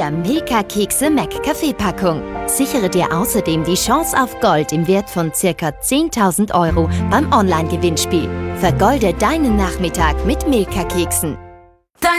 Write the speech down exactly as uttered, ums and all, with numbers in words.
der Milka-Kekse Mac-Kaffeepackung. Sichere dir außerdem die Chance auf Gold im Wert von ca. zehntausend Euro beim Online-Gewinnspiel. Vergolde deinen Nachmittag mit Milka-Keksen.